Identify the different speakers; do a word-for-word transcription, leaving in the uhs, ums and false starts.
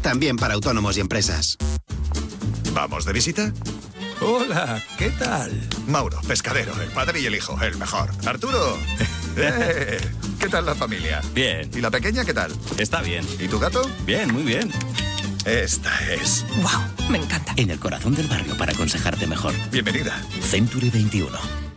Speaker 1: también para autónomos y empresas.
Speaker 2: ¿Vamos de visita?
Speaker 3: Hola, ¿qué tal?
Speaker 2: Mauro, pescadero, el padre y el hijo, el mejor. Arturo, eh, ¿qué tal la familia?
Speaker 3: Bien.
Speaker 2: ¿Y la pequeña qué tal?
Speaker 3: Está bien.
Speaker 2: ¿Y tu gato?
Speaker 3: Bien, muy bien.
Speaker 2: Esta es.
Speaker 4: ¡Wow! Me encanta.
Speaker 5: En el corazón del barrio para aconsejarte mejor.
Speaker 2: Bienvenida.
Speaker 5: Century veintiuno.